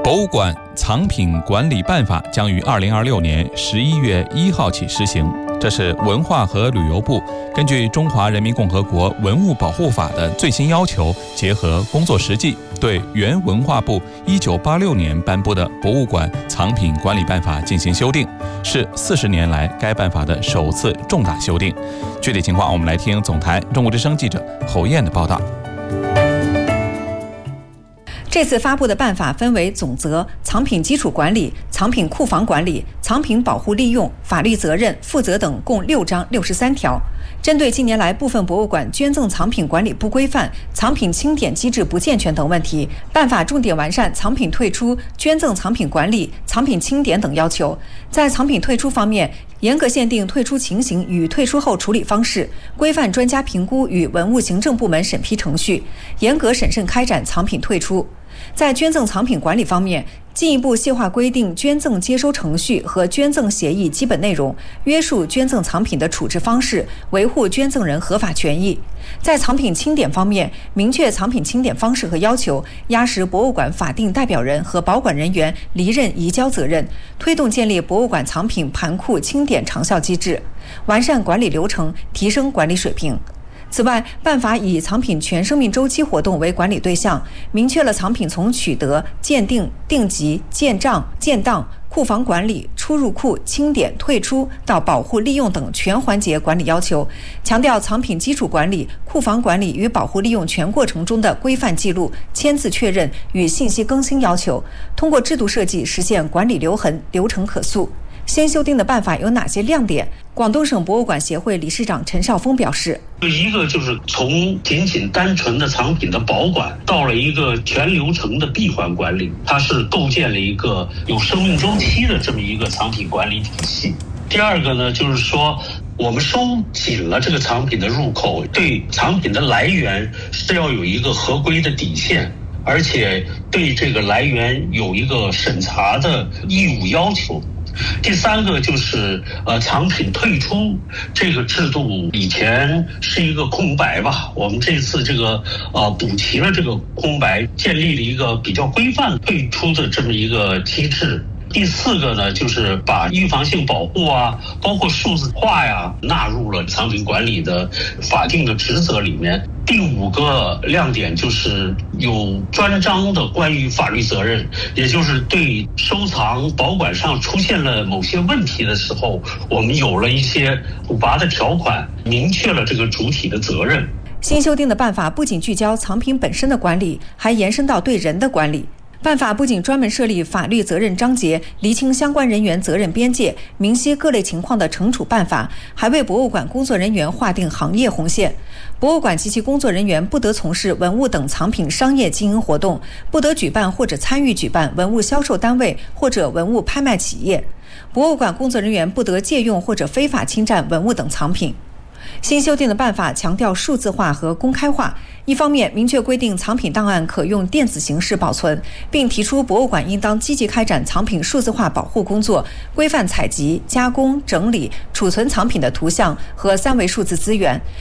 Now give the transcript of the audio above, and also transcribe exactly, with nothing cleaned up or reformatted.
博物馆藏品管理办法将于二零二六年十一月一号起施行。这是文化和旅游部根据《中华人民共和国文物保护法》的最新要求，结合工作实际，对原文化部一九八六年颁布的《博物馆藏品管理办法》进行修订，是四十年来该办法的首次重大修订。具体情况，我们来听总台中国之声记者侯燕的报道。 这次发布的办法分为总则、藏品基础管理、藏品库房管理、藏品保护利用、法律责任、负责等共六章六十三条。针对近年来部分博物馆捐赠藏品管理不规范、藏品清点机制不健全等问题，办法重点完善藏品退出、捐赠藏品管理、藏品清点等要求。在藏品退出方面，严格限定退出情形与退出后处理方式，规范专家评估与文物行政部门审批程序，严格审慎开展藏品退出。在捐赠藏品管理方面，进一步细化规定捐赠接收程序和捐赠协议基本内容，约束捐赠藏品的处置方式，维护捐赠人合法权益。在藏品清点方面，明确藏品清点方式和要求，压实博物馆法定代表人和保管人员离任移交责任，推动建立博物馆藏品盘库清点长效机制，完善管理流程，提升管理水平。此外，办法以藏品全生命周期活动为管理对象，明确了藏品从取得、鉴定、定级、建账、建档、库房管理、出入库、清点、退出到保护利用等全环节管理要求，强调藏品基础管理、库房管理与保护利用全过程中的规范记录、签字确认与信息更新要求，通过制度设计实现管理留痕、流程可溯。新修订的办法有哪些亮点？广东省博物馆协会理事长陈少峰表示， 一个就是从仅仅单纯的藏品的保管到了一个全流程的闭环管理，它是构建了一个有生命周期的这么一个藏品管理体系。第二个呢，就是说我们收紧了这个藏品的入口，对藏品的来源是要有一个合规的底线，而且对这个来源有一个审查的义务要求。第三个就是呃藏品退出这个制度以前是一个空白吧，我们这次这个呃补齐了这个空白，建立了一个比较规范退出的这么一个机制。第四个呢，就是把预防性保护啊，包括数字化呀，纳入了藏品管理的法定的职责里面。第五个亮点就是有专章的关于法律责任，也就是对收藏保管上出现了某些问题的时候，我们有了一些处罚的条款，明确了这个主体的责任。 新修订的办法不仅聚焦藏品本身的管理，还延伸到对人的管理。办法不仅专门设立法律责任章节，厘清相关人员责任边界，明晰各类情况的惩处办法，还为博物馆工作人员划定行业红线。博物馆及其工作人员不得从事文物等藏品商业经营活动，不得举办或者参与举办文物销售单位或者文物拍卖企业。博物馆工作人员不得借用或者非法侵占文物等藏品。新修订的办法强调数字化和公开化，一方面明确规定藏品档案可用电子形式保存，并提出博物馆应当积极开展藏品数字化保护工作，规范采集、加工、整理、储存藏品的图像和三维数字资源，